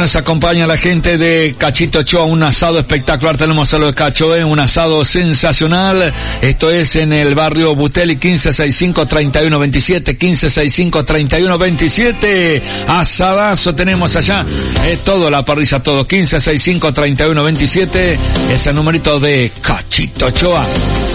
nos acompaña la gente de Cachito Ochoa, un asado espectacular. Tenemos a los de Cacho, un asado sensacional. Esto es en el barrio Butelli, 1565-3127, 1565-3127. Asadazo tenemos allá, todo, la parrilla, todo, 1565-3127, es el numerito de Cachito Ochoa.